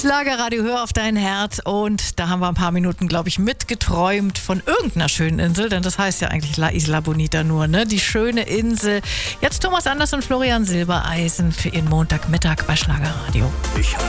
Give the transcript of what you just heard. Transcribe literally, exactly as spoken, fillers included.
Schlagerradio, hör auf dein Herz. Und da haben wir ein paar Minuten, glaube ich, mitgeträumt von irgendeiner schönen Insel, denn das heißt ja eigentlich La Isla Bonita nur, ne? Die schöne Insel. Jetzt Thomas Anders und Florian Silbereisen für ihren Montagmittag bei Schlagerradio. Ich